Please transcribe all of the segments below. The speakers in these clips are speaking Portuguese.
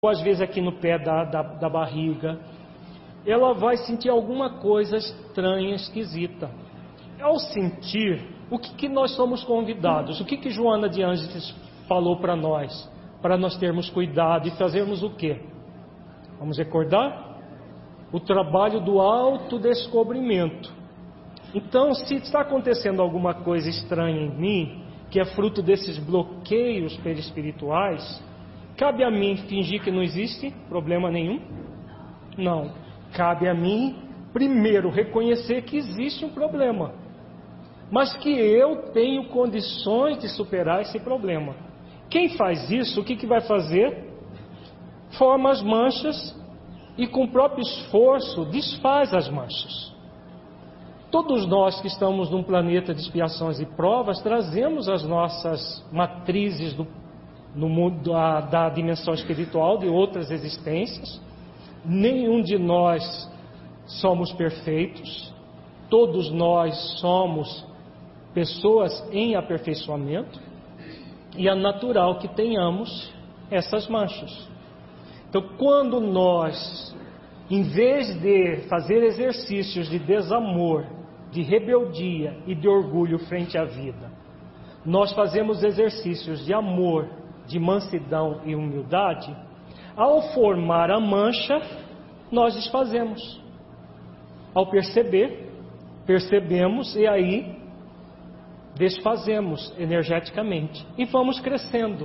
ou às vezes aqui no pé da barriga, ela vai sentir alguma coisa estranha, esquisita. Ao sentir, o que nós somos convidados? O que Joana de Ângeles falou para nós termos cuidado e fazermos o quê? Vamos recordar? O trabalho do autodescobrimento. Então, se está acontecendo alguma coisa estranha em mim, que é fruto desses bloqueios perispirituais, cabe a mim fingir que não existe problema nenhum? Não. Cabe a mim, primeiro, reconhecer que existe um problema, mas que eu tenho condições de superar esse problema. Quem faz isso, o que vai fazer? Forma as manchas e com o próprio esforço desfaz as manchas. Todos nós que estamos num planeta de expiações e provas, trazemos as nossas matrizes no mundo da dimensão espiritual, de outras existências. Nenhum de nós somos perfeitos, todos nós somos pessoas em aperfeiçoamento, e é natural que tenhamos essas manchas. Então, quando nós, em vez de fazer exercícios de desamor, de rebeldia e de orgulho frente à vida, nós fazemos exercícios de amor, de mansidão e humildade, ao formar a mancha, nós desfazemos. Ao percebemos e aí desfazemos energeticamente e vamos crescendo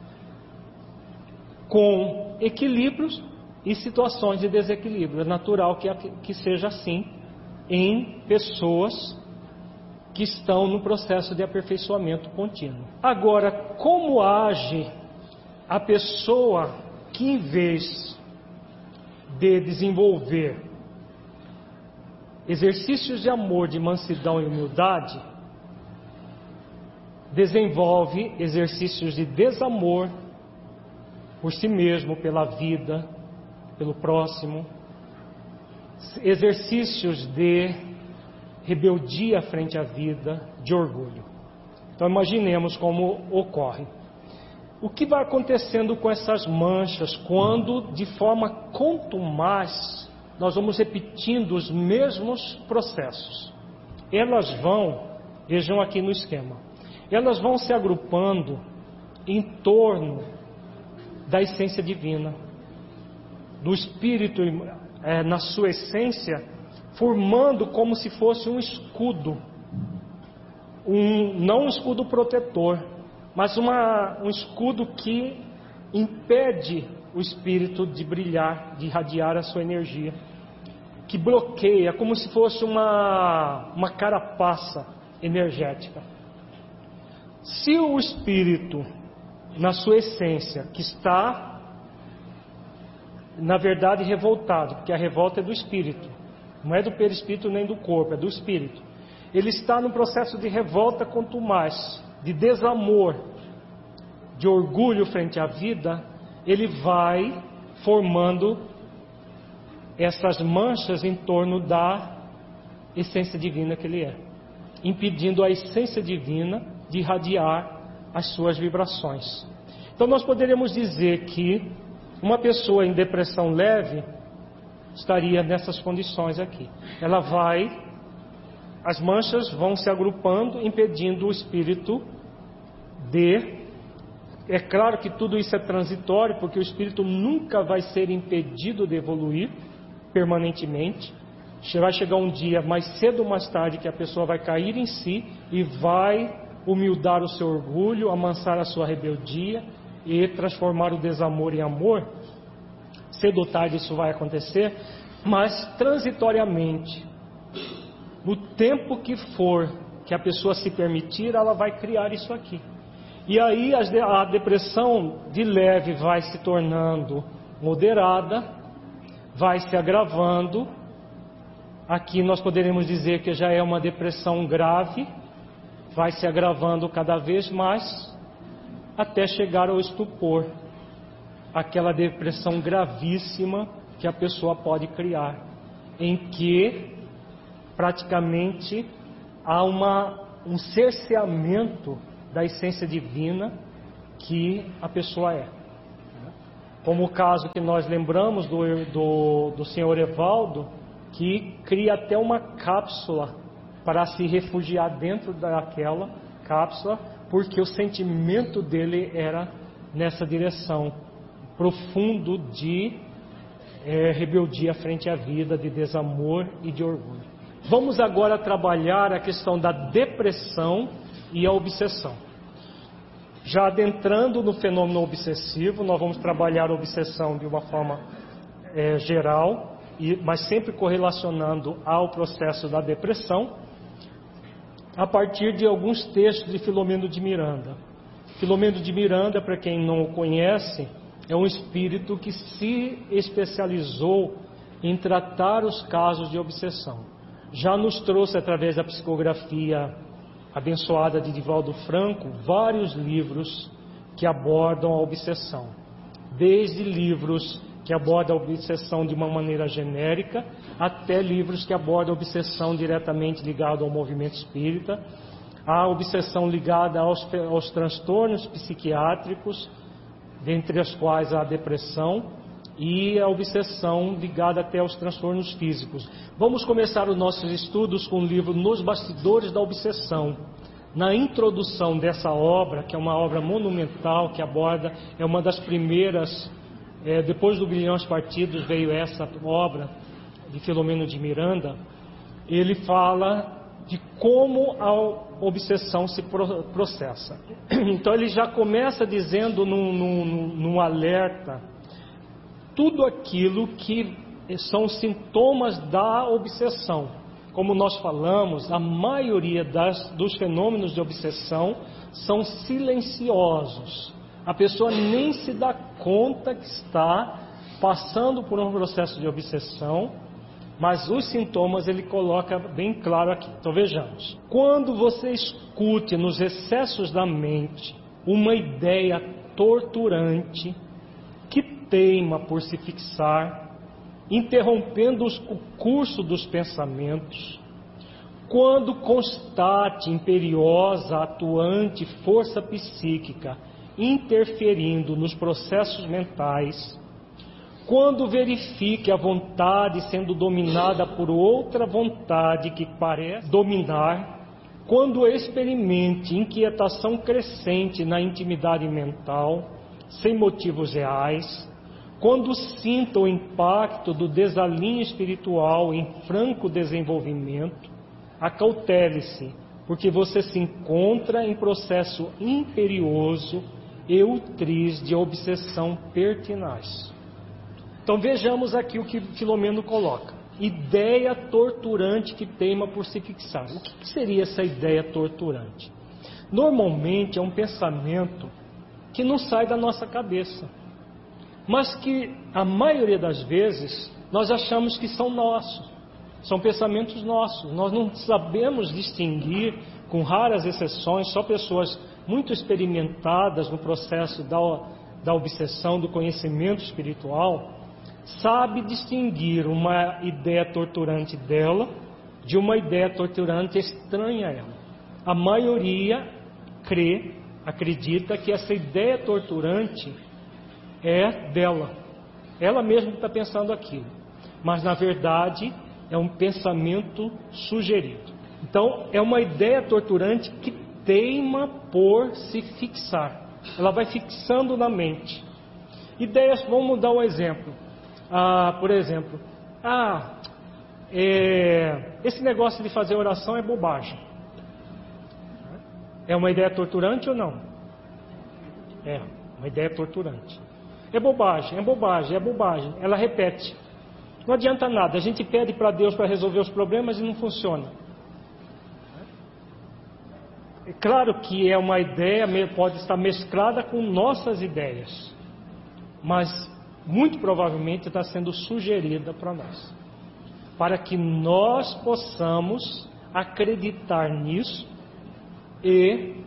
com equilíbrios e situações de desequilíbrio. É natural que seja assim em pessoas que estão no processo de aperfeiçoamento contínuo. Agora, como age a pessoa que, em vez de desenvolver exercícios de amor, de mansidão e humildade, desenvolve exercícios de desamor por si mesmo, pela vida, pelo próximo, exercícios de rebeldia frente à vida, de orgulho. Então imaginemos como ocorre. O que vai acontecendo com essas manchas quando, de forma contumaz, nós vamos repetindo os mesmos processos? Elas vão, vejam aqui no esquema, elas vão se agrupando em torno da essência divina, do Espírito na sua essência, formando como se fosse um escudo, não um escudo protetor, mas um escudo que impede o Espírito de brilhar, de irradiar a sua energia, que bloqueia, como se fosse uma carapaça energética. Se o Espírito, na sua essência, que está, na verdade, revoltado, porque a revolta é do Espírito, não é do perispírito nem do corpo, é do Espírito. Ele está no processo de revolta contumaz, de desamor, de orgulho frente à vida. Ele vai formando essas manchas em torno da essência divina que ele é, impedindo a essência divina de irradiar as suas vibrações. Então nós poderíamos dizer que uma pessoa em depressão leve estaria nessas condições aqui. As manchas vão se agrupando, impedindo o espírito de... É claro que tudo isso é transitório, porque o espírito nunca vai ser impedido de evoluir permanentemente. Vai chegar um dia, mais cedo ou mais tarde, que a pessoa vai cair em si e vai humildar o seu orgulho, amansar a sua rebeldia e transformar o desamor em amor. Cedo ou tarde isso vai acontecer, mas transitoriamente, no tempo que for que a pessoa se permitir, ela vai criar isso aqui. E aí a depressão de leve vai se tornando moderada, vai se agravando. Aqui nós poderíamos dizer que já é uma depressão grave, vai se agravando cada vez mais, até chegar ao estupor, aquela depressão gravíssima que a pessoa pode criar, em que praticamente há um cerceamento da essência divina que a pessoa é. como o caso que nós lembramos do senhor Evaldo, que cria até uma cápsula para se refugiar dentro daquela cápsula, porque o sentimento dele era nessa direção, profundo de rebeldia frente à vida, de desamor e de orgulho. Vamos agora trabalhar a questão da depressão e a obsessão. Já adentrando no fenômeno obsessivo, nós vamos trabalhar a obsessão de uma forma geral, mas sempre correlacionando ao processo da depressão, a partir de alguns textos de Filomeno de Miranda. Filomeno de Miranda, para quem não o conhece, é um espírito que se especializou em tratar os casos de obsessão. Já nos trouxe, através da psicografia abençoada de Divaldo Franco, vários livros que abordam a obsessão. Desde livros que abordam a obsessão de uma maneira genérica, até livros que abordam a obsessão diretamente ligada ao movimento espírita, a obsessão ligada aos transtornos psiquiátricos, dentre as quais a depressão, e a obsessão ligada até aos transtornos físicos. Vamos começar os nossos estudos com o livro Nos Bastidores da Obsessão. Na introdução dessa obra, que é uma obra monumental, que aborda, é uma das primeiras, depois do Grilhões Partidos veio essa obra de Filomeno de Miranda, ele fala de como a obsessão se processa. Então ele já começa dizendo num alerta tudo aquilo que são sintomas da obsessão. Como nós falamos, a maioria dos fenômenos de obsessão são silenciosos. A pessoa nem se dá conta que está passando por um processo de obsessão, mas os sintomas ele coloca bem claro aqui. Então vejamos. Quando você escute nos recessos da mente uma ideia torturante que teima por se fixar, interrompendo o curso dos pensamentos, quando constate imperiosa, atuante força psíquica interferindo nos processos mentais, quando verifique a vontade sendo dominada por outra vontade que parece dominar, quando experimente inquietação crescente na intimidade mental, sem motivos reais, quando sinta o impacto do desalinho espiritual em franco desenvolvimento, acautele-se, porque você se encontra em processo imperioso e ultriz de obsessão pertinaz. Então vejamos aqui o que Filomeno coloca. Ideia torturante que teima por se fixar. O que seria essa ideia torturante? Normalmente é um pensamento que não sai da nossa cabeça, mas que a maioria das vezes nós achamos que são nossos, são pensamentos nossos. Nós não sabemos distinguir, com raras exceções, só pessoas muito experimentadas no processo da obsessão, do conhecimento espiritual, sabe distinguir uma ideia torturante dela de uma ideia torturante estranha a ela. A maioria acredita que essa ideia torturante é dela. Ela mesma está pensando aquilo. Mas, na verdade, é um pensamento sugerido. Então, é uma ideia torturante que teima por se fixar. Ela vai fixando na mente. Ideias, vamos dar um exemplo. Por exemplo, esse negócio de fazer oração é bobagem. É uma ideia torturante ou não? É uma ideia torturante. É bobagem, é bobagem, é bobagem. Ela repete. Não adianta nada. A gente pede para Deus para resolver os problemas e não funciona. É claro que é uma ideia, pode estar mesclada com nossas ideias, mas muito provavelmente está sendo sugerida para nós, para que nós possamos acreditar nisso e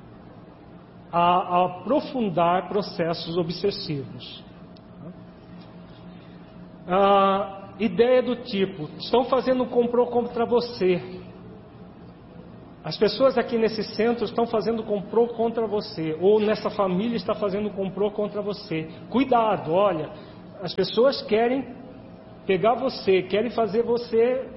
a aprofundar processos obsessivos. A ideia do tipo: estão fazendo um complô contra você. As pessoas aqui nesse centro estão fazendo complô contra você, ou nessa família está fazendo complô contra você. Cuidado, olha, as pessoas querem pegar você, querem fazer você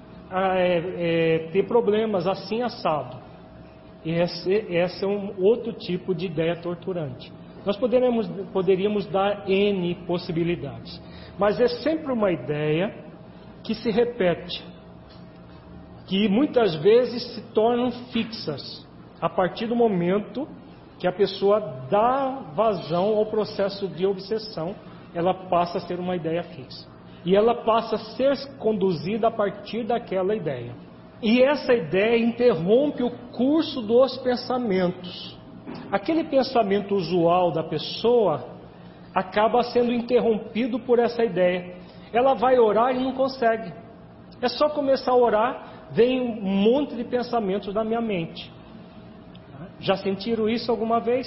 ter problemas assim assado. Esse é um outro tipo de ideia torturante. Nós poderíamos dar N possibilidades, mas é sempre uma ideia que se repete, que muitas vezes se tornam fixas a partir do momento que a pessoa dá vazão ao processo de obsessão. Ela passa a ser uma ideia fixa e ela passa a ser conduzida a partir daquela ideia, e essa ideia interrompe o curso dos pensamentos. Aquele pensamento usual da pessoa acaba sendo interrompido por essa ideia. Ela vai orar e não consegue. É só começar a orar, vem um monte de pensamentos na minha mente. Já sentiram isso alguma vez?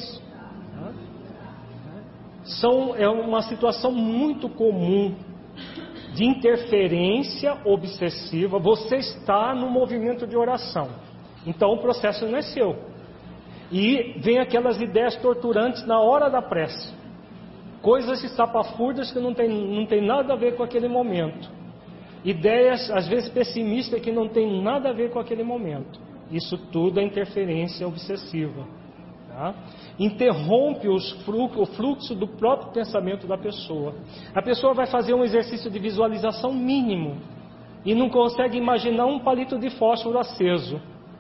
É uma situação muito comum de interferência obsessiva. Você está no movimento de oração, então o processo não é seu. E vem aquelas ideias torturantes na hora da prece, coisas estapafúrdias que não tem nada a ver com aquele momento, ideias às vezes pessimistas que não tem nada a ver com aquele momento. Isso tudo é interferência obsessiva, tá? Interrompe o fluxo do próprio pensamento da pessoa. A pessoa vai fazer um exercício de visualização mínimo e não consegue imaginar um palito de fósforo aceso.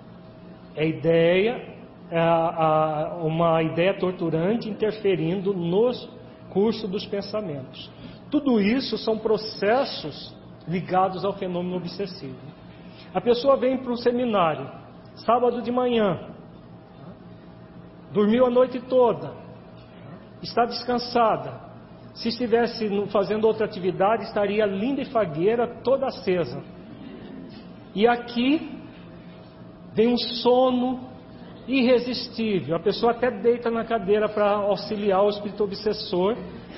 Uma ideia torturante interferindo no curso dos pensamentos. Tudo isso são processos ligados ao fenômeno obsessivo. A pessoa vem para um seminário, sábado de manhã, dormiu a noite toda, está descansada. Se estivesse fazendo outra atividade, estaria linda e fagueira, toda acesa. E aqui vem um sono irresistível. A pessoa até deita na cadeira para auxiliar o espírito obsessor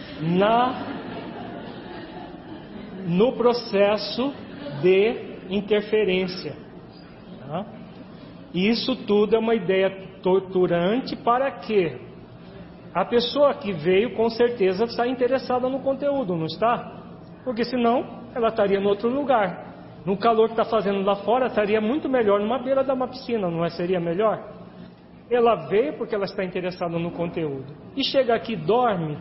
no processo de interferência, tá? E isso tudo é uma ideia torturante. Para quê? A pessoa que veio com certeza está interessada no conteúdo, não está? Porque senão ela estaria em outro lugar. No calor que está fazendo lá fora, estaria muito melhor numa beira de uma piscina, não é? Seria melhor? Ela veio porque ela está interessada no conteúdo. E chega aqui e dorme,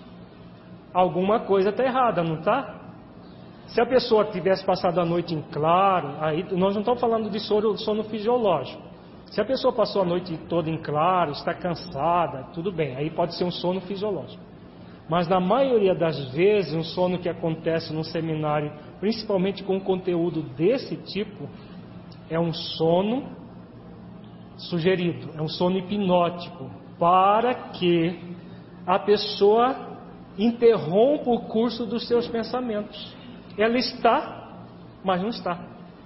alguma coisa está errada, não está? Se a pessoa tivesse passado a noite em claro, aí nós não estamos falando de sono fisiológico. Se a pessoa passou a noite toda em claro, está cansada, tudo bem, aí pode ser um sono fisiológico. Mas na maioria das vezes, um sono que acontece num seminário, principalmente com conteúdo desse tipo, é um sono sugerido, é um sono hipnótico, para que a pessoa interrompa o curso dos seus pensamentos. Ela está, mas não está.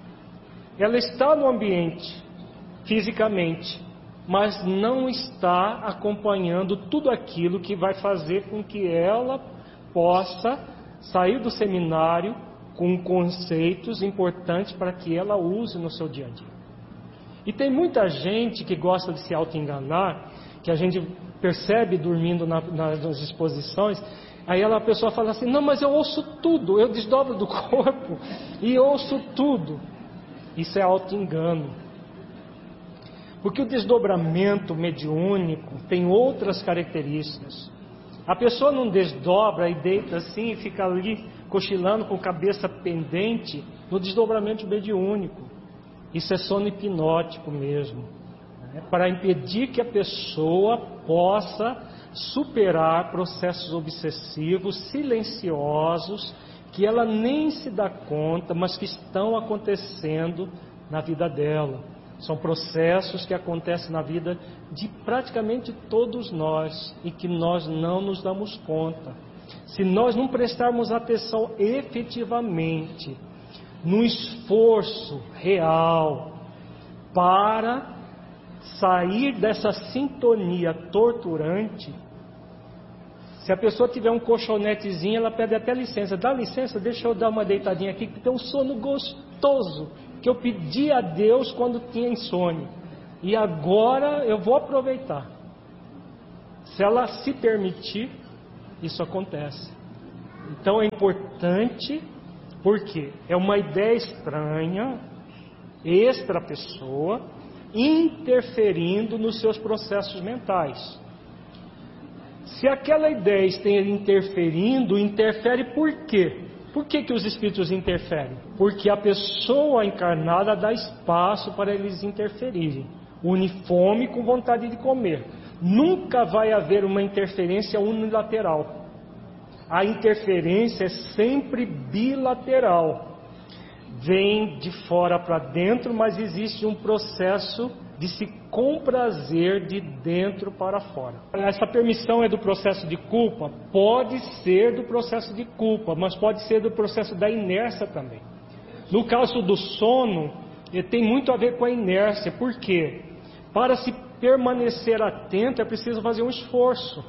Ela está no ambiente, fisicamente, mas não está acompanhando tudo aquilo que vai fazer com que ela possa sair do seminário com conceitos importantes para que ela use no seu dia a dia. E tem muita gente que gosta de se auto-enganar, que a gente percebe dormindo nas exposições. Aí a pessoa fala assim: não, mas eu ouço tudo, eu desdobro do corpo e ouço tudo. Isso é auto-engano. Porque o desdobramento mediúnico tem outras características. A pessoa não desdobra e deita assim e fica ali cochilando com a cabeça pendente no desdobramento mediúnico. Isso é sono hipnótico mesmo, né? Para impedir que a pessoa possa superar processos obsessivos silenciosos que ela nem se dá conta, mas que estão acontecendo na vida dela. São processos que acontecem na vida de praticamente todos nós e que nós não nos damos conta. Se nós não prestarmos atenção efetivamente no esforço real para sair dessa sintonia torturante, se a pessoa tiver um colchonetezinho, ela pede até licença. Dá licença, deixa eu dar uma deitadinha aqui, que tem um sono gostoso, que eu pedi a Deus quando tinha insônia. e agora eu vou aproveitar. Se ela se permitir, isso acontece. Então é importante, porque é uma ideia estranha, extra pessoa, interferindo nos seus processos mentais. Se aquela ideia esteja interferindo, interfere por quê? Por que os espíritos interferem? Porque a pessoa encarnada dá espaço para eles interferirem. Une fome com vontade de comer. Nunca vai haver uma interferência unilateral. A interferência é sempre bilateral. Vem de fora para dentro, mas existe um processo de se comprazer de dentro para fora. Essa permissão é do processo de culpa? Pode ser do processo de culpa, mas pode ser do processo da inércia também. No caso do sono, tem muito a ver com a inércia. Por quê? Para se permanecer atento é preciso fazer um esforço.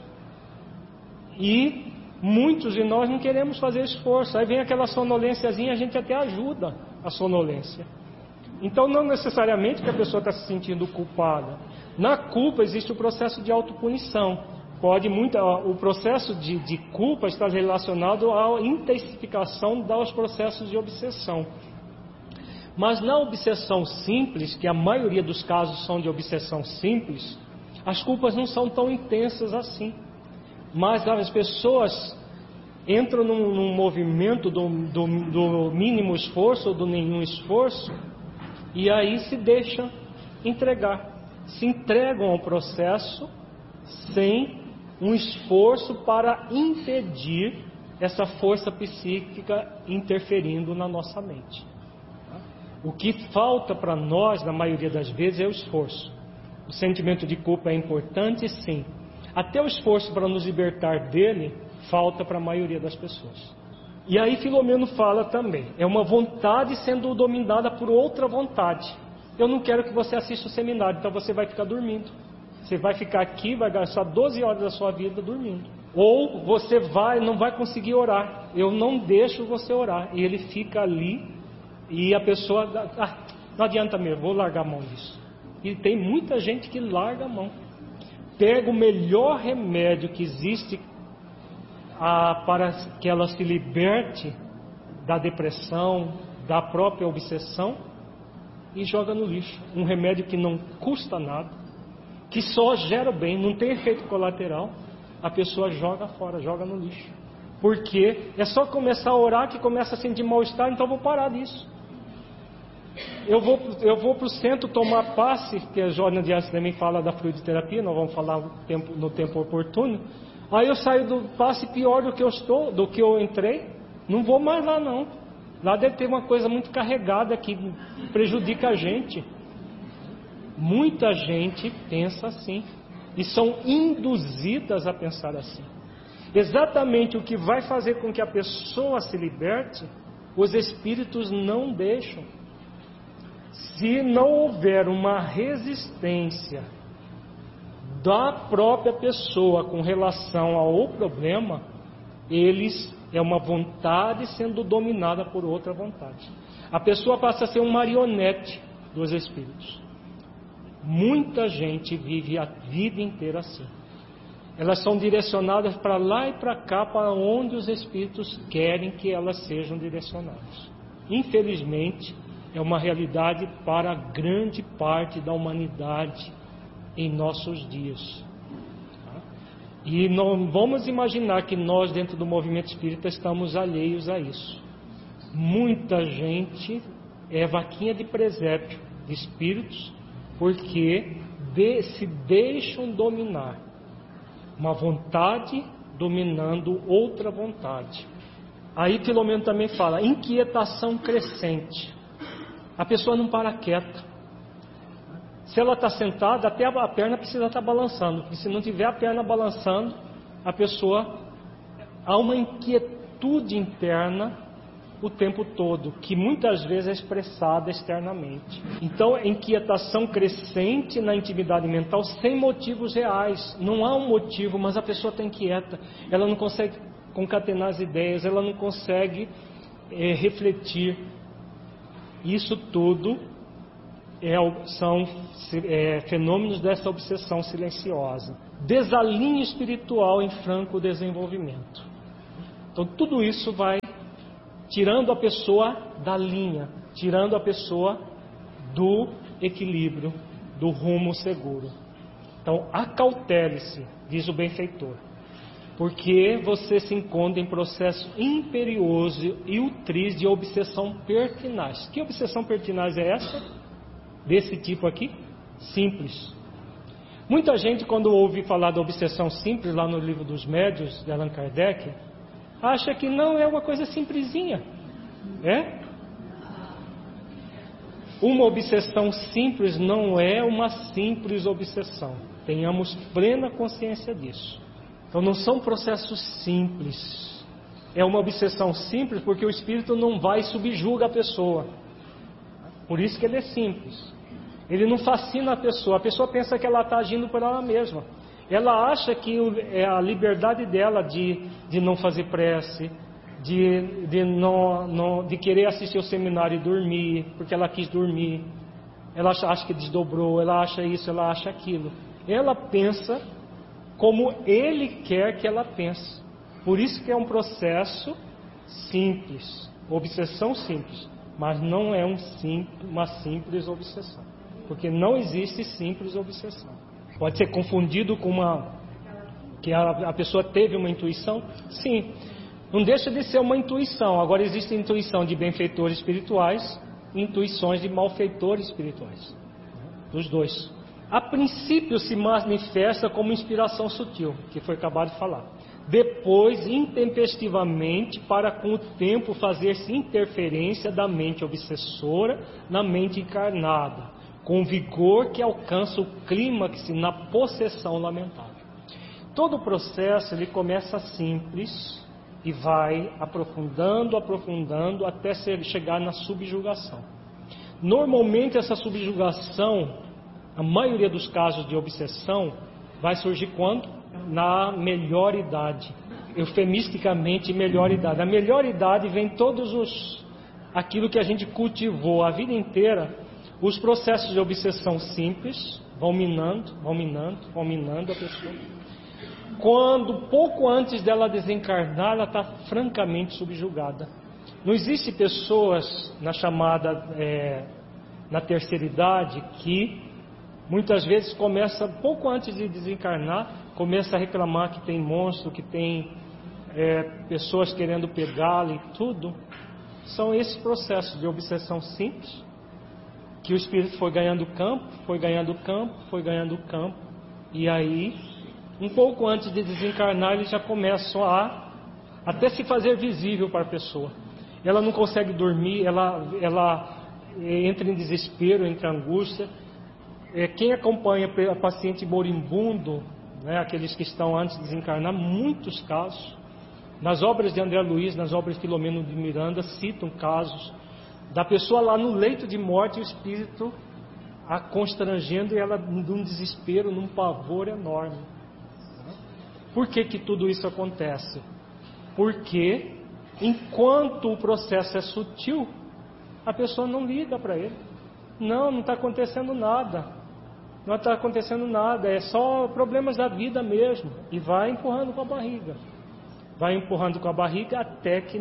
E muitos de nós não queremos fazer esforço. Aí vem aquela sonolênciazinha, a gente até ajuda a sonolência. Então não necessariamente que a pessoa está se sentindo culpada. Na culpa existe o processo de autopunição. O processo de culpa está relacionado à intensificação dos processos de obsessão. Mas na obsessão simples, que a maioria dos casos são de obsessão simples, as culpas não são tão intensas assim. Mas as pessoas entram num movimento do mínimo esforço ou do nenhum esforço, e aí se deixam entregar. Se entregam ao processo sem um esforço para impedir essa força psíquica interferindo na nossa mente. O que falta para nós, na maioria das vezes, é o esforço. O sentimento de culpa é importante, sim. Até o esforço para nos libertar dele falta para a maioria das pessoas. E aí Filomeno fala também, é uma vontade sendo dominada por outra vontade. Eu não quero que você assista o seminário, então você vai ficar dormindo. Você vai ficar aqui, vai gastar 12 horas da sua vida dormindo. Ou você não vai conseguir orar. Eu não deixo você orar. E ele fica ali e a pessoa, não adianta mesmo, vou largar a mão disso. E tem muita gente que larga a mão. Pega o melhor remédio que existe para que ela se liberte da depressão, da própria obsessão, e joga no lixo. Um remédio que não custa nada, que só gera bem, não tem efeito colateral, a pessoa joga fora, joga no lixo. Porque é só começar a orar que começa a sentir mal-estar, então eu vou parar disso. Eu vou para o centro tomar passe, que a Joana Dias também fala da fluidoterapia, nós vamos falar no tempo oportuno. Aí eu saio do passe pior do que eu entrei, não vou mais lá não. Lá deve ter uma coisa muito carregada que prejudica a gente. Muita gente pensa assim e são induzidas a pensar assim. Exatamente o que vai fazer com que a pessoa se liberte, os espíritos não deixam. Se não houver uma resistência da própria pessoa com relação ao problema, é uma vontade sendo dominada por outra vontade. A pessoa passa a ser um marionete dos espíritos. Muita gente vive a vida inteira assim. Elas são direcionadas para lá e para cá, para onde os espíritos querem que elas sejam direcionadas. Infelizmente, é uma realidade para grande parte da humanidade em nossos dias. E não vamos imaginar que nós, dentro do movimento espírita, estamos alheios a isso. Muita gente é vaquinha de presépio de espíritos porque se deixam dominar. Uma vontade dominando outra vontade. Aí Filomeno também fala, inquietação crescente. A pessoa não para quieta. Se ela está sentada, até a perna precisa estar balançando. E se não tiver a perna balançando, a pessoa há uma inquietude interna o tempo todo, que muitas vezes é expressada externamente. Então, inquietação crescente na intimidade mental sem motivos reais. Não há um motivo, mas a pessoa está inquieta. Ela não consegue concatenar as ideias, ela não consegue refletir. Isso tudo são fenômenos dessa obsessão silenciosa. Desalinho espiritual em franco desenvolvimento. Então tudo isso vai tirando a pessoa da linha, tirando a pessoa do equilíbrio, do rumo seguro. Então acautele-se, diz o benfeitor, porque você se encontra em processo imperioso e ultriz de obsessão pertinaz. Que obsessão pertinaz é essa? Desse tipo aqui? Simples. Muita gente, quando ouve falar da obsessão simples, lá no livro dos Médiuns, de Allan Kardec, acha que não é uma coisa simplesinha. É? Uma obsessão simples não é uma simples obsessão. Tenhamos plena consciência disso. Então não são processos simples. É uma obsessão simples porque o espírito não vai e subjuga a pessoa. Por isso que ele é simples. Ele não fascina a pessoa pensa que ela está agindo por ela mesma. Ela acha que é a liberdade dela de não fazer prece, de querer assistir ao seminário e dormir, porque ela quis dormir. Ela acha que desdobrou, ela acha isso, ela acha aquilo. Ela pensa como ele quer que ela pense. Por isso que é um processo simples, obsessão simples, mas não é uma simples obsessão. Porque não existe simples obsessão. Pode ser confundido com que a pessoa teve uma intuição? Sim. Não deixa de ser uma intuição. Agora existe intuição de benfeitores espirituais e intuições de malfeitores espirituais. Dos dois. A princípio se manifesta como inspiração sutil, que foi acabado de falar. Depois, intempestivamente, para com o tempo fazer-se interferência da mente obsessora na mente encarnada, com vigor que alcança o clímax na possessão lamentável. Todo o processo ele começa simples e vai aprofundando até chegar na subjugação. Normalmente essa subjugação, a maioria dos casos de obsessão, vai surgir quando? Na melhor idade. Eufemisticamente, melhor idade. A melhor idade vem aquilo que a gente cultivou a vida inteira. Os processos de obsessão simples vão minando a pessoa. Quando, pouco antes dela desencarnar, ela está francamente subjugada. Não existe pessoas na terceira idade que muitas vezes começa, pouco antes de desencarnar, começa a reclamar que tem monstro, que tem pessoas querendo pegá-la e tudo. São esses processos de obsessão simples que o espírito foi ganhando campo, e aí, um pouco antes de desencarnar, eles já começam a até se fazer visível para a pessoa. Ela não consegue dormir, ela entra em desespero, entra em angústia. Quem acompanha a paciente moribundo, né, aqueles que estão antes de desencarnar, muitos casos, nas obras de André Luiz, nas obras de Filomeno de Miranda, citam casos da pessoa lá no leito de morte, o espírito a constrangendo e ela num desespero, num pavor enorme. Por que tudo isso acontece? Porque enquanto o processo é sutil, a pessoa não liga para ele. Não está acontecendo nada. Não está acontecendo nada, é só problemas da vida mesmo. E vai empurrando com a barriga. Vai empurrando com a barriga até que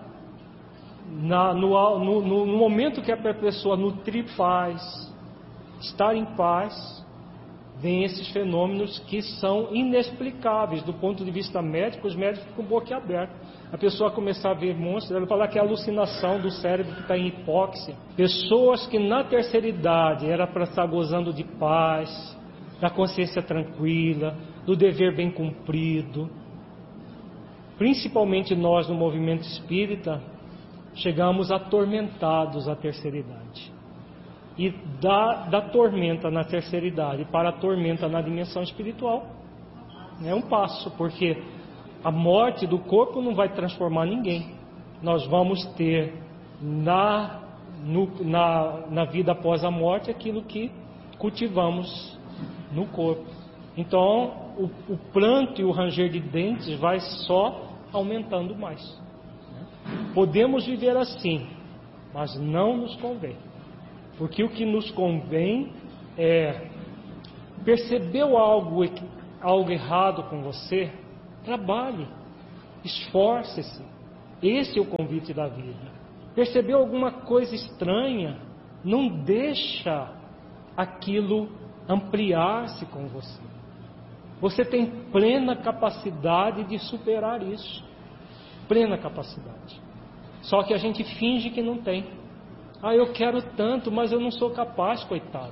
no momento que a pessoa nutrir paz, estar em paz, vem esses fenômenos que são inexplicáveis. Do ponto de vista médico, os médicos ficam boquiabertos. A pessoa começar a ver monstros, ela fala que é alucinação do cérebro que está em hipóxia. Pessoas que na terceira idade era para estar gozando de paz, da consciência tranquila, do dever bem cumprido. Principalmente nós no movimento espírita, chegamos atormentados à terceira idade. E da tormenta na terceira idade para a tormenta na dimensão espiritual é um passo, porque a morte do corpo não vai transformar ninguém. Nós vamos ter na vida após a morte aquilo que cultivamos no corpo. Então o pranto e o ranger de dentes vai só aumentando mais. Podemos viver assim, mas não nos convém. Porque o que nos convém é, percebeu algo errado com você? Trabalhe, esforce-se. Esse é o convite da vida. Percebeu alguma coisa estranha? Não deixa aquilo ampliar-se com você. Você tem plena capacidade de superar isso. Plena capacidade. Só que a gente finge que não tem. Eu quero tanto, mas eu não sou capaz, coitado.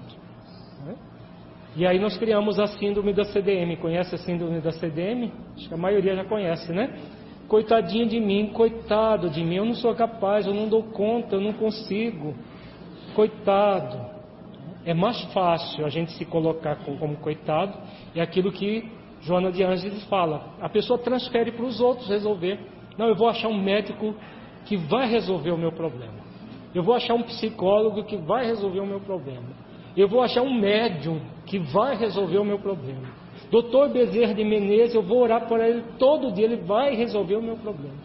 E aí nós criamos a síndrome da CDM. Conhece a síndrome da CDM? Acho que a maioria já conhece, né? Coitadinho de mim, coitado de mim, eu não sou capaz, eu não dou conta, eu não consigo. Coitado. É mais fácil a gente se colocar como coitado. É aquilo que Joana de Ângeles fala. A pessoa transfere para os outros resolver. Não, eu vou achar um médico que vai resolver o meu problema. Eu vou achar um psicólogo que vai resolver o meu problema. Eu vou achar um médium que vai resolver o meu problema. Dr. Bezerra de Menezes, eu vou orar por ele todo dia, ele vai resolver o meu problema.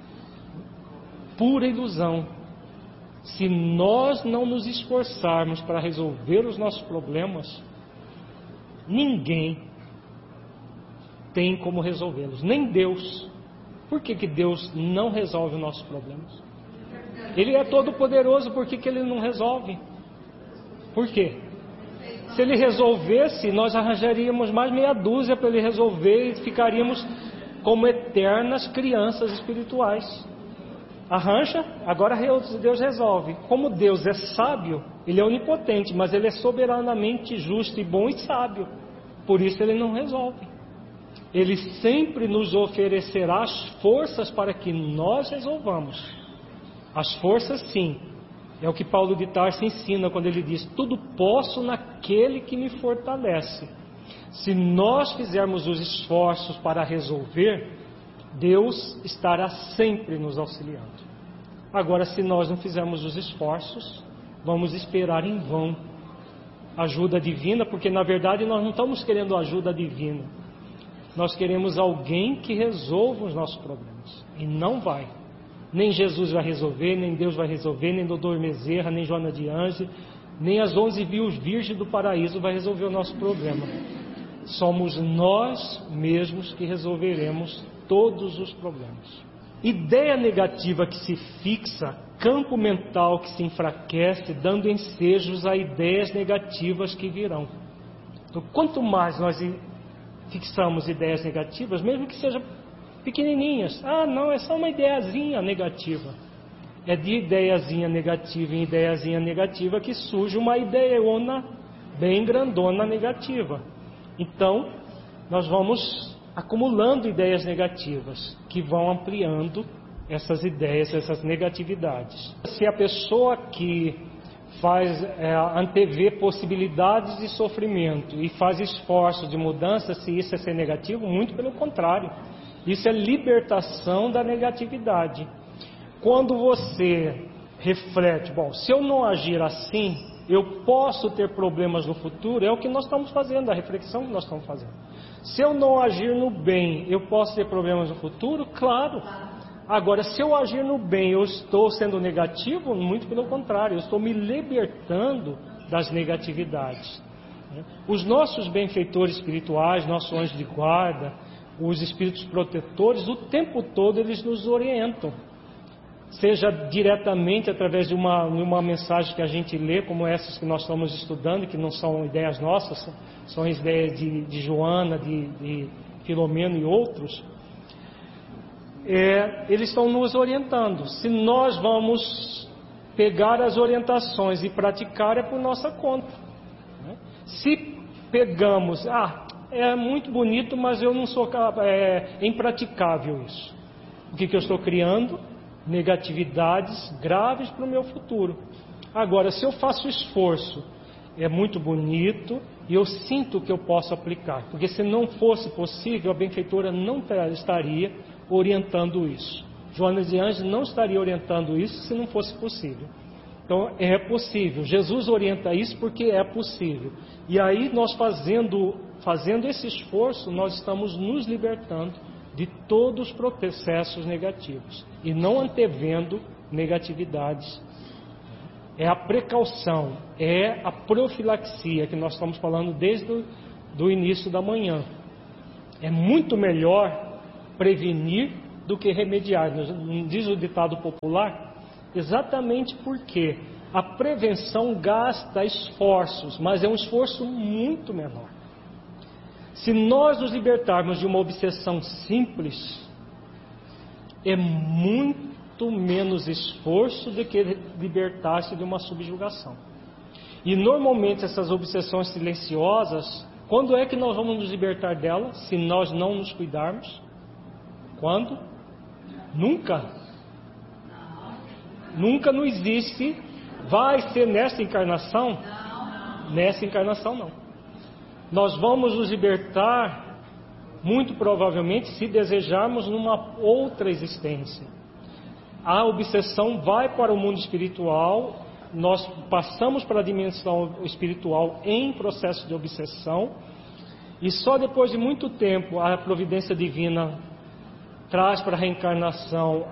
Pura ilusão. Se nós não nos esforçarmos para resolver os nossos problemas, ninguém tem como resolvê-los, nem Deus. Por que Deus não resolve os nossos problemas? Ele é todo poderoso, por que Ele não resolve? Por quê? Se Ele resolvesse, nós arranjaríamos mais meia dúzia para Ele resolver e ficaríamos como eternas crianças espirituais. Arranja, agora Deus resolve. Como Deus é sábio, Ele é onipotente, mas Ele é soberanamente justo e bom e sábio. Por isso Ele não resolve. Ele sempre nos oferecerá as forças para que nós resolvamos. As forças, sim. É o que Paulo de Tarso ensina quando ele diz: tudo posso naquele que me fortalece. Se nós fizermos os esforços para resolver, Deus estará sempre nos auxiliando. Agora, se nós não fizermos os esforços, vamos esperar em vão ajuda divina, porque na verdade nós não estamos querendo ajuda divina. Nós queremos alguém que resolva os nossos problemas. E não vai. Nem Jesus vai resolver, nem Deus vai resolver, nem Dr. Bezerra, nem Joana de Ângeles, nem as 11 virgens do paraíso vai resolver o nosso problema. Somos nós mesmos que resolveremos todos os problemas. Ideia negativa que se fixa, campo mental que se enfraquece, dando ensejos a ideias negativas que virão. Então, quanto mais nós fixamos ideias negativas, mesmo que sejam pequenininhas. Não, é só uma ideiazinha negativa. É de ideiazinha negativa em ideiazinha negativa que surge uma ideiona bem grandona negativa. Então, nós vamos acumulando ideias negativas que vão ampliando essas ideias, essas negatividades. Se a pessoa que antevê possibilidades de sofrimento e faz esforços de mudança, se isso é ser negativo, muito pelo contrário. Isso é libertação da negatividade. Quando você reflete, se eu não agir assim, eu posso ter problemas no futuro, é o que nós estamos fazendo, a reflexão que nós estamos fazendo. Se eu não agir no bem, eu posso ter problemas no futuro? Claro. Agora, se eu agir no bem, eu estou sendo negativo? Muito pelo contrário, eu estou me libertando das negatividades. Os nossos benfeitores espirituais, nossos anjos de guarda, os espíritos protetores, o tempo todo eles nos orientam. Seja diretamente através de uma mensagem que a gente lê, como essas que nós estamos estudando, que não são ideias nossas, são ideias de Joana, de Filomeno e outros. Eles estão nos orientando. Se nós vamos pegar as orientações e praticar, é por nossa conta. Se pegamos, é muito bonito, mas eu não sou impraticável isso. O que eu estou criando? Negatividades graves para o meu futuro. Agora, se eu faço esforço, é muito bonito e eu sinto que eu posso aplicar, porque se não fosse possível, a benfeitora não estaria orientando isso. Joana de Ângeles não estaria orientando isso se não fosse possível. Então é possível. Jesus orienta isso porque é possível. E aí nós fazendo esse esforço, nós estamos nos libertando de todos os processos negativos e não antevendo negatividades. é a precaução, é a profilaxia que nós estamos falando desde o início da manhã. É muito melhor prevenir do que remediar. Não diz o ditado popular? Exatamente porque a prevenção gasta esforços, mas é um esforço muito menor. Se nós nos libertarmos de uma obsessão simples, é muito menos esforço do que libertar-se de uma subjugação. E normalmente essas obsessões silenciosas, quando é que nós vamos nos libertar delas, se nós não nos cuidarmos? Quando? Nunca. Nunca não existe. Vai ser nessa encarnação? Nessa encarnação não. Nós vamos nos libertar, muito provavelmente, se desejarmos, numa outra existência. A obsessão vai para o mundo espiritual, nós passamos para a dimensão espiritual em processo de obsessão, e só depois de muito tempo a providência divina traz para a reencarnação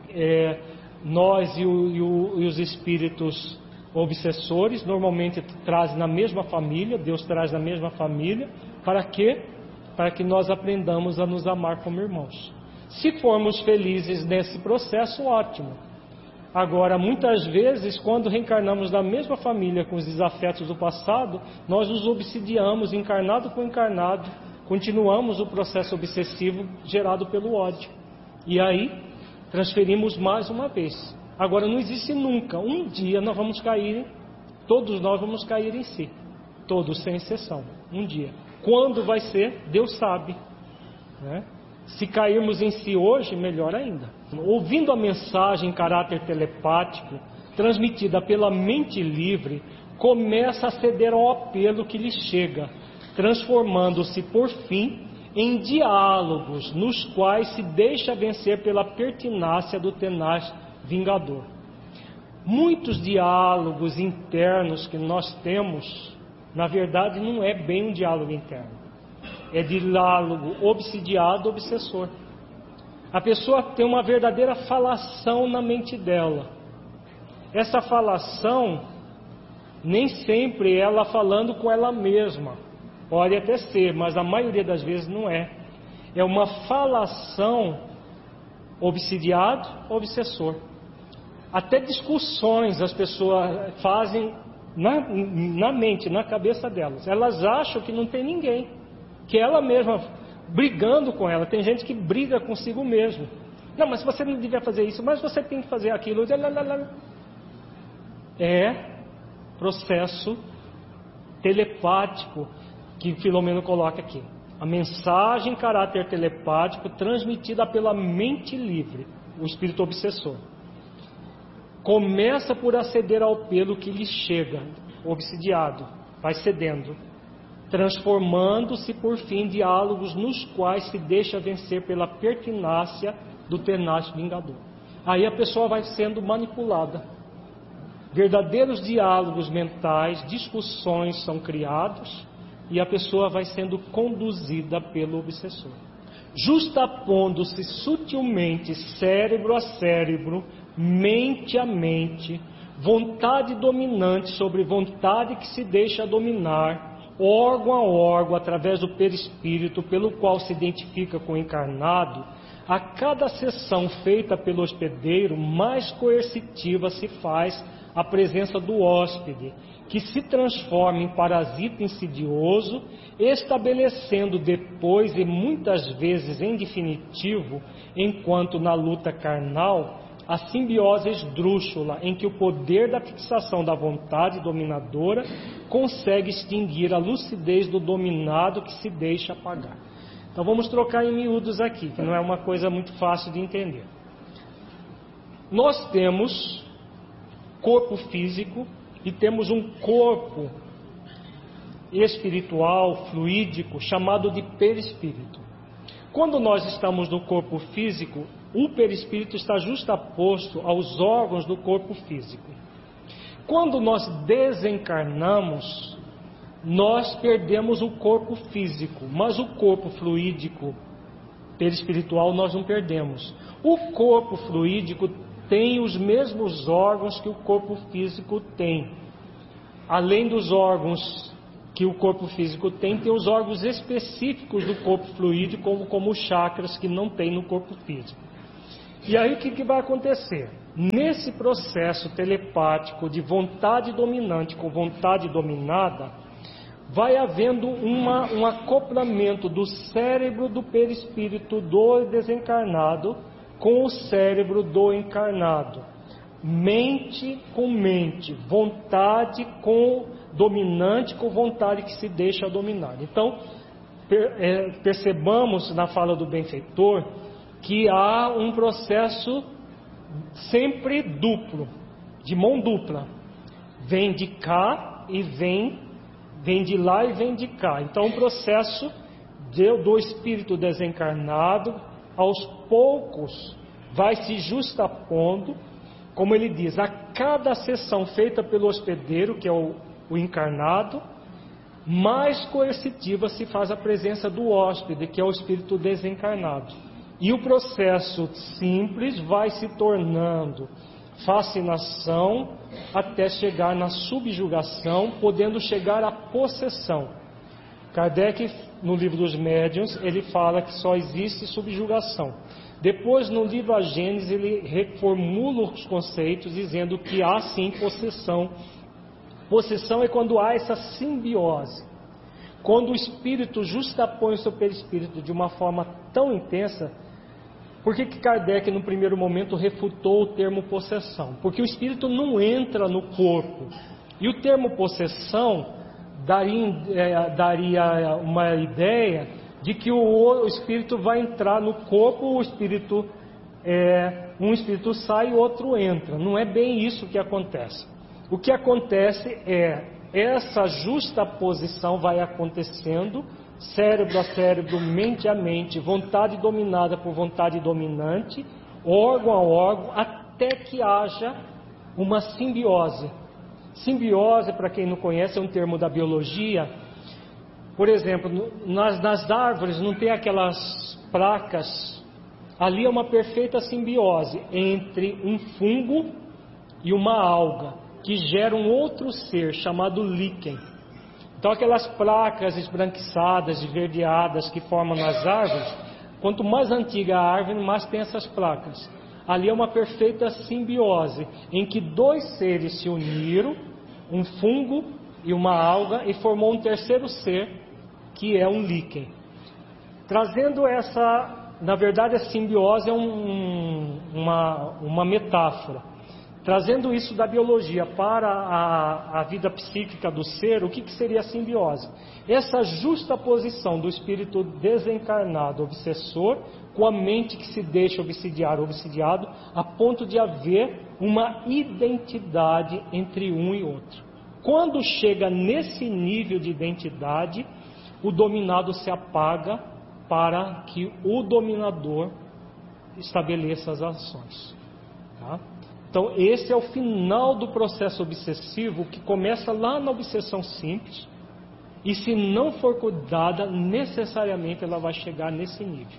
nós e os espíritos obsessores. Normalmente trazem na mesma família, Deus traz na mesma família. Para quê? Para que nós aprendamos a nos amar como irmãos. Se formos felizes nesse processo, ótimo. Agora, muitas vezes, quando reencarnamos na mesma família com os desafetos do passado, nós nos obsidiamos, encarnado com encarnado, continuamos o processo obsessivo gerado pelo ódio. E aí, transferimos mais uma vez. Agora, não existe nunca. Um dia nós vamos cair, todos nós vamos cair em si. Todos, sem exceção. Um dia. Quando vai ser, Deus sabe. Né? Se cairmos em si hoje, melhor ainda. Ouvindo a mensagem em caráter telepático, transmitida pela mente livre, começa a ceder ao apelo que lhe chega, transformando-se, por fim, em diálogos nos quais se deixa vencer pela pertinácia do tenaz vingador. Muitos diálogos internos que nós temos, na verdade, não é bem um diálogo interno. É diálogo obsidiado-obsessor. A pessoa tem uma verdadeira falação na mente dela. Essa falação, nem sempre é ela falando com ela mesma. Pode até ser, mas a maioria das vezes não é. É uma falação obsidiado-obsessor. Até discussões as pessoas fazem na mente, na cabeça delas. Elas acham que não tem ninguém, que ela mesma brigando com ela. Tem gente que briga consigo mesmo. Não, mas você não devia fazer isso, mas você tem que fazer aquilo. É processo telepático que Filomeno coloca aqui. A mensagem em caráter telepático transmitida pela mente livre, o espírito obsessor. Começa por aceder ao apelo que lhe chega, obsidiado, vai cedendo, transformando-se por fim em diálogos nos quais se deixa vencer pela pertinácia do tenaz vingador. Aí a pessoa vai sendo manipulada. Verdadeiros diálogos mentais, discussões são criados e a pessoa vai sendo conduzida pelo obsessor. Justapondo-se sutilmente cérebro a cérebro, mente a mente, vontade dominante sobre vontade que se deixa dominar, órgão a órgão, através do perispírito, pelo qual se identifica com o encarnado, a cada sessão feita pelo hospedeiro, mais coercitiva se faz a presença do hóspede, que se transforma em parasita insidioso, estabelecendo depois e muitas vezes em definitivo, enquanto na luta carnal, a simbiose esdrúxula, em que o poder da fixação da vontade dominadora consegue extinguir a lucidez do dominado que se deixa apagar. Então vamos trocar em miúdos aqui, que não é uma coisa muito fácil de entender. Nós temos corpo físico e temos um corpo espiritual, fluídico, chamado de perispírito. Quando nós estamos no corpo físico, o perispírito está justaposto aos órgãos do corpo físico. Quando nós desencarnamos, nós perdemos o corpo físico, mas o corpo fluídico, perispiritual, nós não perdemos. O corpo fluídico tem os mesmos órgãos que o corpo físico tem. Além dos órgãos que o corpo físico tem os órgãos específicos do corpo fluídico, como os chakras, que não tem no corpo físico. E aí o que vai acontecer? Nesse processo telepático de vontade dominante com vontade dominada, vai havendo um acoplamento do cérebro do perispírito do desencarnado com o cérebro do encarnado. Mente com mente, vontade com dominante com vontade que se deixa dominar. Então, percebamos na fala do benfeitor que há um processo sempre duplo, de mão dupla. Vem de cá e vem de lá e vem de cá. Então, o processo do espírito desencarnado, aos poucos, vai se justapondo, como ele diz, a cada sessão feita pelo hospedeiro, que é o encarnado, mais coercitiva se faz a presença do hóspede, que é o espírito desencarnado. E o processo simples vai se tornando fascinação até chegar na subjugação, podendo chegar à possessão. Kardec, no livro dos Médiuns, ele fala que só existe subjugação. Depois, no livro A Gênese, ele reformula os conceitos, dizendo que há sim possessão. Possessão é quando há essa simbiose. Quando o espírito justapõe o seu perispírito de uma forma tão intensa. Por que Kardec, no primeiro momento, refutou o termo possessão? Porque o espírito não entra no corpo. E o termo possessão daria uma ideia de que o espírito vai entrar no corpo, um espírito sai e outro entra. Não é bem isso que acontece. O que acontece é essa justaposição vai acontecendo, cérebro a cérebro, mente a mente, vontade dominada por vontade dominante, órgão a órgão, até que haja uma simbiose. Simbiose, para quem não conhece, é um termo da biologia. Por exemplo, nas árvores não tem aquelas placas. Ali é uma perfeita simbiose entre um fungo e uma alga, que gera um outro ser chamado líquen. Então aquelas placas esbranquiçadas, esverdeadas que formam nas árvores, quanto mais antiga a árvore, mais tem essas placas. Ali é uma perfeita simbiose, em que dois seres se uniram, um fungo e uma alga, e formou um terceiro ser, que é um líquen. Trazendo essa, na verdade a simbiose é uma metáfora. Trazendo isso da biologia para a vida psíquica do ser, o que seria a simbiose? Essa justaposição do espírito desencarnado, obsessor, com a mente que se deixa obsidiar, obsidiado, a ponto de haver uma identidade entre um e outro. Quando chega nesse nível de identidade, o dominado se apaga para que o dominador estabeleça as ações. Tá? Então, esse é o final do processo obsessivo, que começa lá na obsessão simples, e se não for cuidada, necessariamente ela vai chegar nesse nível.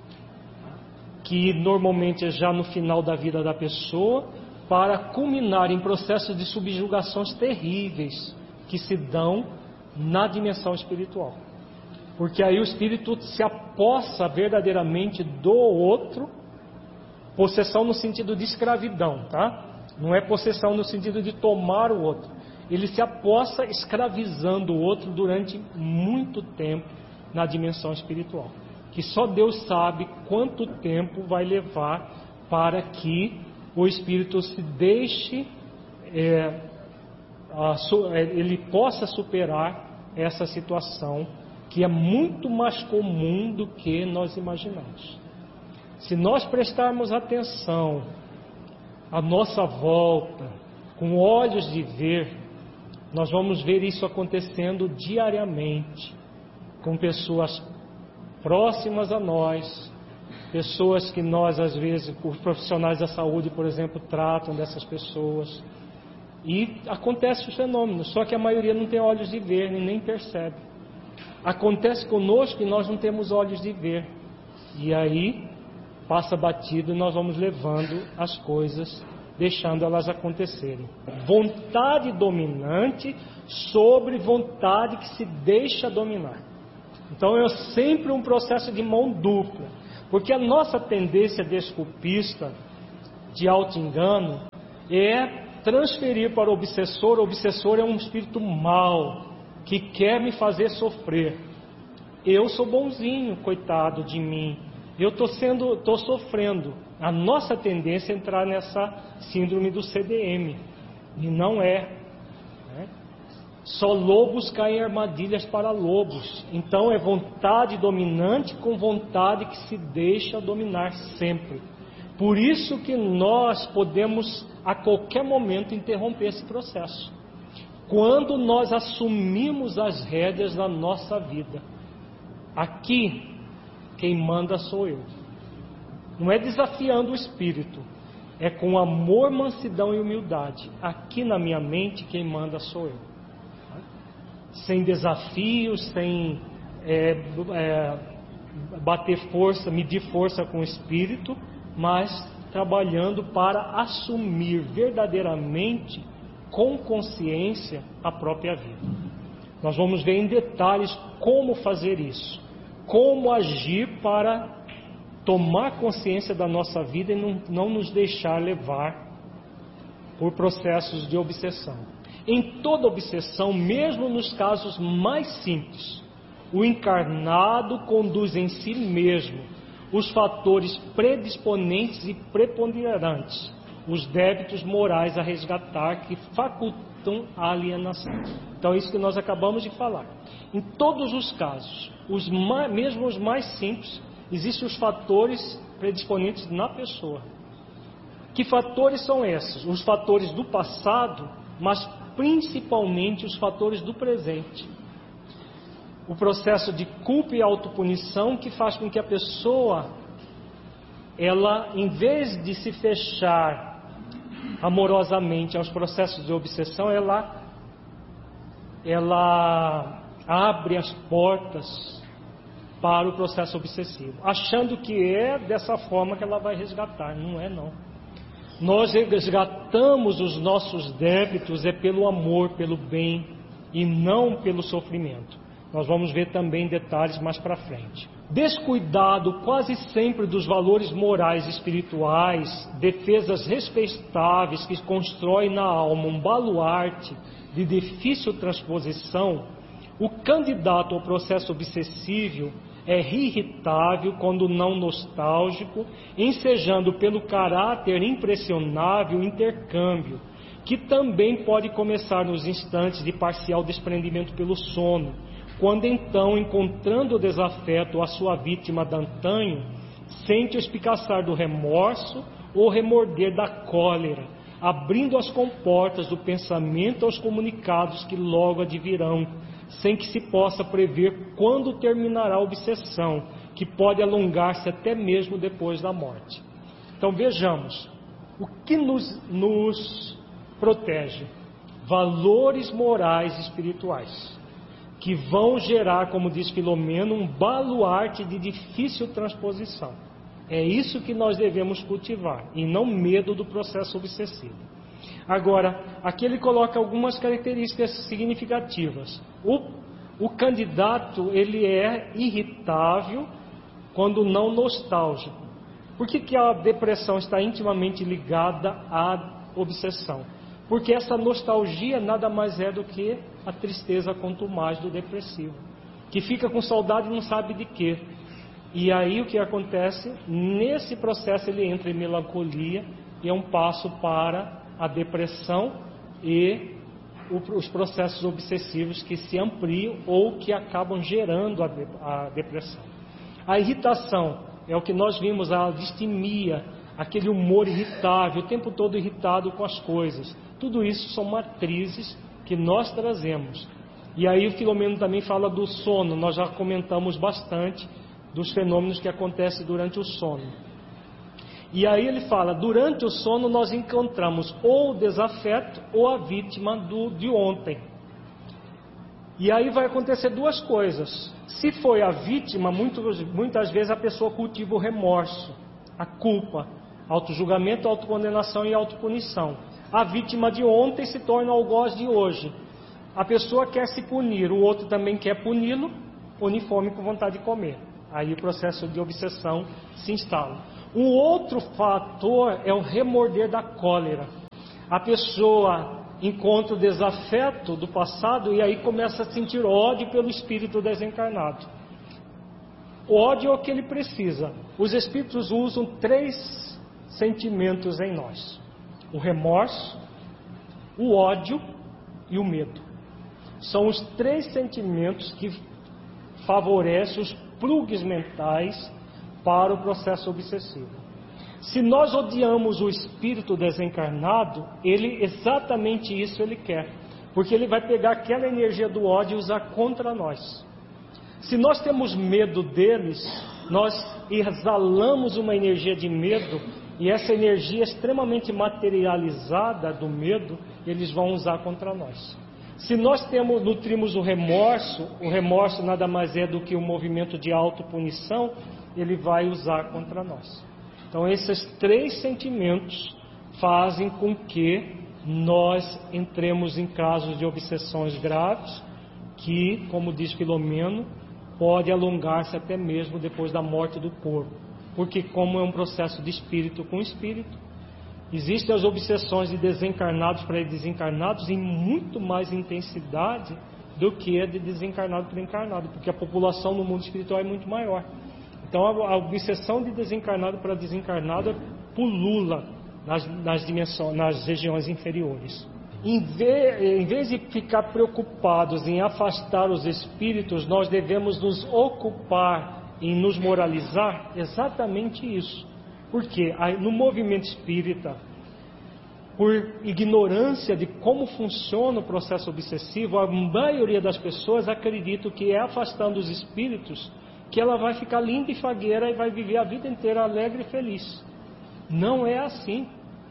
Que normalmente é já no final da vida da pessoa, para culminar em processos de subjugações terríveis, que se dão na dimensão espiritual. Porque aí o espírito se apossa verdadeiramente do outro. Possessão no sentido de escravidão, tá? Não é possessão no sentido de tomar o outro. Ele se aposta escravizando o outro durante muito tempo na dimensão espiritual. Que só Deus sabe quanto tempo vai levar para que o espírito se deixe, ele possa superar essa situação, que é muito mais comum do que nós imaginamos. Se nós prestarmos atenção à nossa volta, com olhos de ver, nós vamos ver isso acontecendo diariamente, com pessoas próximas a nós, pessoas que nós, às vezes, os profissionais da saúde, por exemplo, tratam dessas pessoas. E acontece o fenômeno, só que a maioria não tem olhos de ver, nem percebe. Acontece conosco e nós não temos olhos de ver. E aí passa batido e nós vamos levando as coisas, deixando elas acontecerem. Vontade dominante sobre vontade que se deixa dominar. Então é sempre um processo de mão dupla, porque a nossa tendência desculpista, de auto-engano, é transferir para o obsessor. O obsessor é um espírito mau, que quer me fazer sofrer. Eu sou bonzinho, coitado de mim, eu estou sofrendo. A nossa tendência é entrar nessa síndrome do CDM, e não é. Só lobos caem em armadilhas para lobos. Então é vontade dominante com vontade que se deixa dominar sempre. Por isso que nós podemos a qualquer momento interromper esse processo, quando nós assumimos as rédeas da nossa vida. Aqui quem manda sou eu. Não é desafiando o espírito, é com amor, mansidão e humildade. Aqui na minha mente quem manda sou eu. Sem desafios, sem bater força, medir força com o espírito, mas trabalhando para assumir verdadeiramente, com consciência, a própria vida. Nós vamos ver em detalhes como fazer isso, como agir para tomar consciência da nossa vida e não nos deixar levar por processos de obsessão. Em toda obsessão, mesmo nos casos mais simples, o encarnado conduz em si mesmo os fatores predisponentes e preponderantes, os débitos morais a resgatar que facultam a alienação. Então é isso que nós acabamos de falar. Em todos os casos, mesmo os mais simples, existem os fatores predisponentes na pessoa. Que fatores são esses? Os fatores do passado, mas principalmente os fatores do presente. O processo de culpa e autopunição que faz com que a pessoa, ela, em vez de se fechar amorosamente aos processos de obsessão, ela abre as portas para o processo obsessivo, achando que é dessa forma que ela vai resgatar. Não é, não. Nós resgatamos os nossos débitos pelo amor, pelo bem, e não pelo sofrimento. Nós vamos ver também detalhes mais para frente. Descuidado quase sempre dos valores morais e espirituais, defesas respeitáveis que constroem na alma um baluarte de difícil transposição, o candidato ao processo obsessivo é irritável quando não nostálgico, ensejando pelo caráter impressionável intercâmbio, que também pode começar nos instantes de parcial desprendimento pelo sono, quando então, encontrando o desafeto à sua vítima d'antanho, sente o espicaçar do remorso ou remorder da cólera, abrindo as comportas do pensamento aos comunicados que logo advirão, sem que se possa prever quando terminará a obsessão, que pode alongar-se até mesmo depois da morte. Então vejamos, o que nos protege? Valores morais e espirituais, que vão gerar, como diz Filomeno, um baluarte de difícil transposição. É isso que nós devemos cultivar, e não medo do processo obsessivo. Agora, aqui ele coloca algumas características significativas. O candidato, ele é irritável quando não nostálgico. Por que a depressão está intimamente ligada à obsessão? Porque essa nostalgia nada mais é do que a tristeza quanto mais do depressivo, que fica com saudade e não sabe de quê. E aí o que acontece? Nesse processo ele entra em melancolia e é um passo para a depressão e os processos obsessivos que se ampliam ou que acabam gerando a depressão. A irritação é o que nós vimos, a distimia, aquele humor irritável, o tempo todo irritado com as coisas. Tudo isso são matrizes que nós trazemos. E aí o Filomeno também fala do sono. Nós já comentamos bastante dos fenômenos que acontecem durante o sono. E aí ele fala, durante o sono nós encontramos ou o desafeto ou a vítima de ontem. E aí vai acontecer duas coisas. Se foi a vítima, muitas vezes a pessoa cultiva o remorso. a culpa, autojulgamento, autocondenação e autopunição. A vítima de ontem se torna o algoz de hoje. A pessoa quer se punir, o outro também quer puni-lo, une fome com vontade de comer. Aí o processo de obsessão se instala. Um outro fator é o remorder da cólera. A pessoa encontra o desafeto do passado e aí começa a sentir ódio pelo espírito desencarnado. O ódio é o que ele precisa. Os espíritos usam 3 sentimentos em nós: o remorso, o ódio e o medo. São os 3 sentimentos que favorecem os plugs mentais para o processo obsessivo. Se nós odiamos o espírito desencarnado, ele exatamente isso ele quer, porque ele vai pegar aquela energia do ódio e usar contra nós. Se nós temos medo deles, nós exalamos uma energia de medo, e essa energia extremamente materializada do medo, eles vão usar contra nós. Se nós nutrimos o remorso nada mais é do que um movimento de autopunição, ele vai usar contra nós. Então esses 3 sentimentos fazem com que nós entremos em casos de obsessões graves, que, como diz Filomeno, pode alongar-se até mesmo depois da morte do corpo. Porque como é um processo de espírito com espírito, existem as obsessões de desencarnados para desencarnados em muito mais intensidade do que a de desencarnado para encarnado, porque a população no mundo espiritual é muito maior. Então a obsessão de desencarnado para desencarnado pulula nas regiões inferiores. Em vez de ficar preocupados em afastar os espíritos, nós devemos nos ocupar em nos moralizar exatamente isso. Porque no movimento espírita, por ignorância de como funciona o processo obsessivo, a maioria das pessoas acredita que é afastando os espíritos que ela vai ficar linda e fagueira e vai viver a vida inteira alegre e feliz. Não é assim.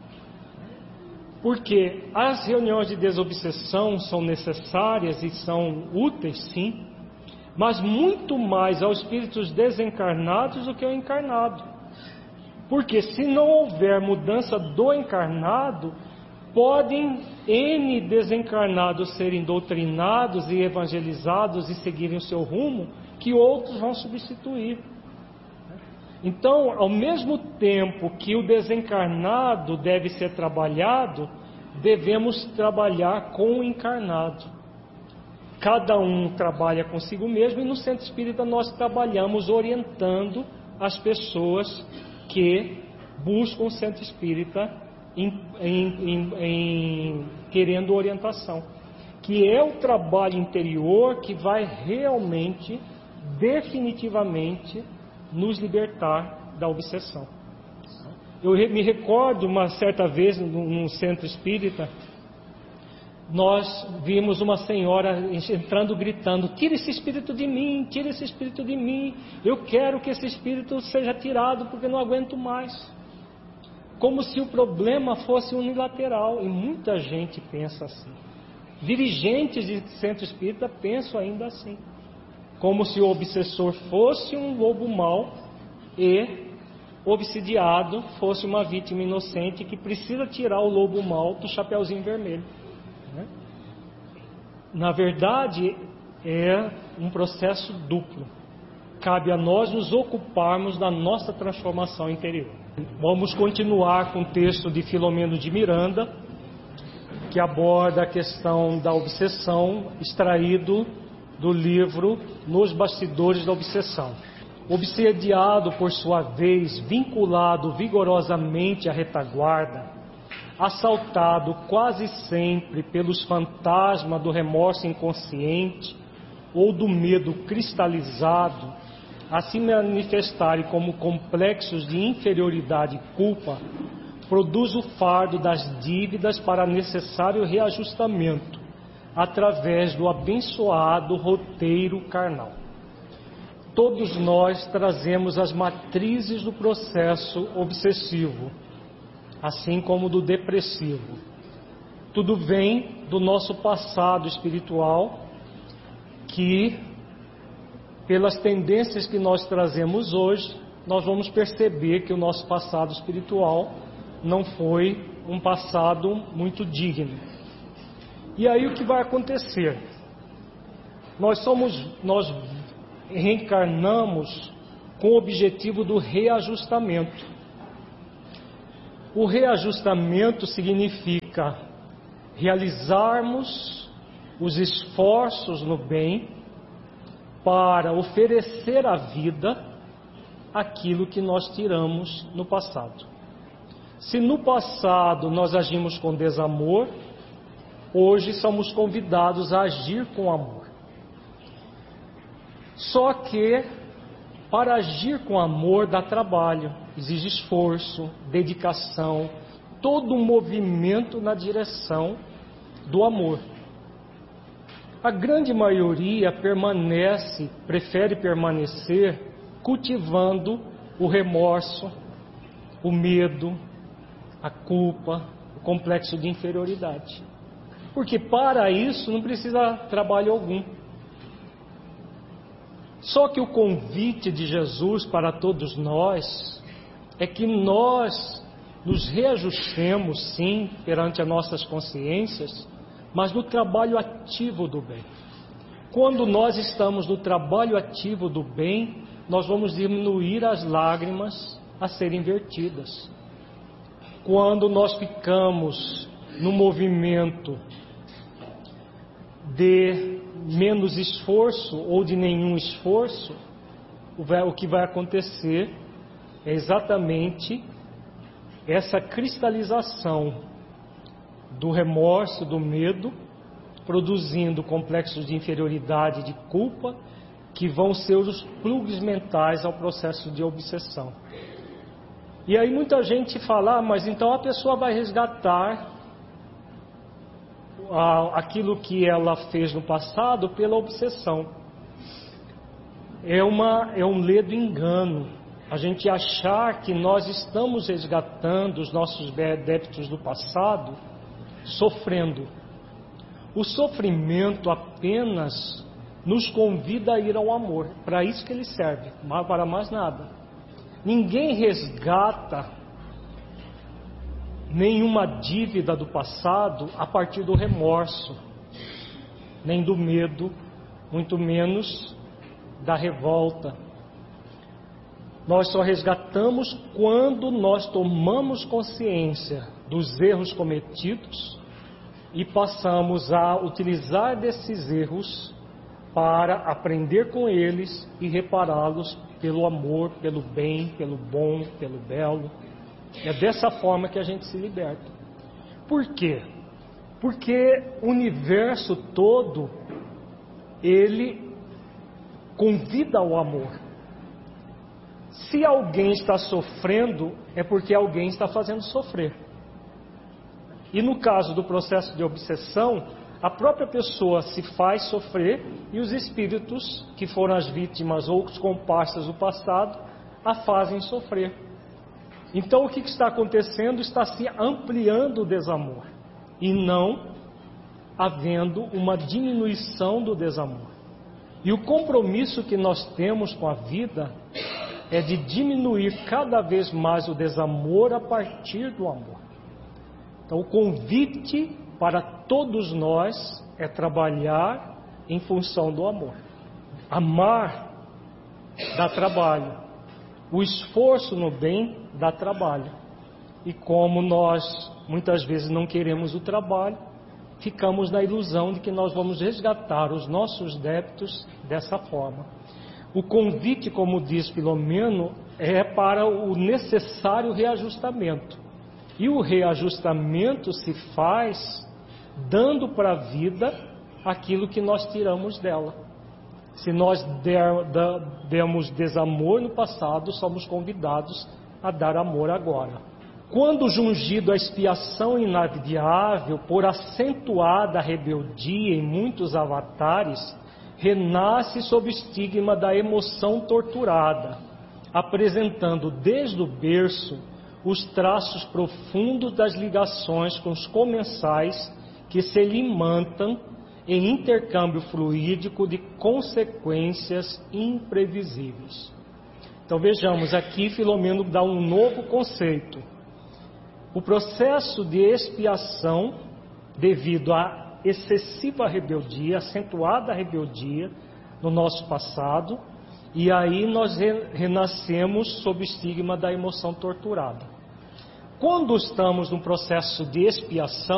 Porque as reuniões de desobsessão são necessárias e são úteis, sim, mas muito mais aos espíritos desencarnados do que ao encarnado. Porque se não houver mudança do encarnado, podem N desencarnados serem doutrinados e evangelizados e seguirem o seu rumo, que outros vão substituir. Então, ao mesmo tempo que o desencarnado deve ser trabalhado, devemos trabalhar com o encarnado. Cada um trabalha consigo mesmo, e no Centro Espírita nós trabalhamos orientando as pessoas que buscam o Centro Espírita querendo orientação, que é o trabalho interior que vai realmente, definitivamente, nos libertar da obsessão. Eu me recordo uma certa vez num Centro Espírita, nós vimos uma senhora entrando gritando: tira esse espírito de mim, tira esse espírito de mim, eu quero que esse espírito seja tirado porque não aguento mais. Como se o problema fosse unilateral, e muita gente pensa assim. Dirigentes de Centro Espírita pensam ainda assim, como se o obsessor fosse um lobo mau e o obsidiado fosse uma vítima inocente que precisa tirar o lobo mau do chapeuzinho vermelho. Na verdade, é um processo duplo. Cabe a nós nos ocuparmos da nossa transformação interior. Vamos continuar com o texto de Filomeno de Miranda, que aborda a questão da obsessão, extraído do livro Nos Bastidores da Obsessão. Obsediado, por sua vez, vinculado vigorosamente à retaguarda, assaltado quase sempre pelos fantasmas do remorso inconsciente ou do medo cristalizado, a se manifestarem como complexos de inferioridade e culpa, produz o fardo das dívidas para necessário reajustamento, através do abençoado roteiro carnal. Todos nós trazemos as matrizes do processo obsessivo, assim como do depressivo. Tudo vem do nosso passado espiritual, que, pelas tendências que nós trazemos hoje, nós vamos perceber que o nosso passado espiritual não foi um passado muito digno. E aí o que vai acontecer? Nós reencarnamos com o objetivo do reajustamento. O reajustamento significa realizarmos os esforços no bem para oferecer à vida aquilo que nós tiramos no passado. Se no passado nós agimos com desamor, hoje somos convidados a agir com amor. Só que para agir com amor dá trabalho, exige esforço, dedicação, todo um movimento na direção do amor. A grande maioria prefere permanecer cultivando o remorso, o medo, a culpa, o complexo de inferioridade. Porque para isso não precisa trabalho algum. Só que o convite de Jesus para todos nós é que nós nos reajustemos, sim, perante as nossas consciências, mas no trabalho ativo do bem. Quando nós estamos no trabalho ativo do bem, nós vamos diminuir as lágrimas a serem vertidas. Quando nós ficamos no movimento de menos esforço ou de nenhum esforço, o que vai acontecer é exatamente essa cristalização do remorso, do medo, produzindo complexos de inferioridade e de culpa, que vão ser os plugs mentais ao processo de obsessão. E aí muita gente fala, mas então a pessoa vai resgatar aquilo que ela fez no passado pela obsessão. É um ledo engano a gente achar que nós estamos resgatando os nossos débitos do passado sofrendo. O sofrimento apenas nos convida a ir ao amor. Para isso que ele serve, para mais nada. Ninguém resgata nenhuma dívida do passado a partir do remorso, nem do medo, muito menos da revolta. Nós só resgatamos quando nós tomamos consciência dos erros cometidos e passamos a utilizar desses erros para aprender com eles e repará-los pelo amor, pelo bem, pelo bom, pelo belo. É dessa forma que a gente se liberta. Por quê? Porque o universo todo, ele convida ao amor. Se alguém está sofrendo, é porque alguém está fazendo sofrer. E no caso do processo de obsessão, a própria pessoa se faz sofrer e os espíritos que foram as vítimas ou os comparsas do passado a fazem sofrer. Então o que está acontecendo? Está se ampliando o desamor e não havendo uma diminuição do desamor. E o compromisso que nós temos com a vida é de diminuir cada vez mais o desamor a partir do amor. Então o convite para todos nós é trabalhar em função do amor. Amar dá trabalho. O esforço no bem dá trabalho. E como nós muitas vezes não queremos o trabalho, ficamos na ilusão de que nós vamos resgatar os nossos débitos dessa forma. O convite, como diz Filomeno, é para o necessário reajustamento. E o reajustamento se faz dando para a vida aquilo que nós tiramos dela. Se nós demos desamor no passado, somos convidados a dar amor agora. Quando jungido a expiação inadiável por acentuada rebeldia em muitos avatares, renasce sob o estigma da emoção torturada, apresentando desde o berço os traços profundos das ligações com os comensais que se alimentam em intercâmbio fluídico de consequências imprevisíveis. Então vejamos, aqui Filomeno dá um novo conceito. O processo de expiação devido à excessiva rebeldia, acentuada rebeldia no nosso passado, e aí nós renascemos sob o estigma da emoção torturada. Quando estamos num processo de expiação,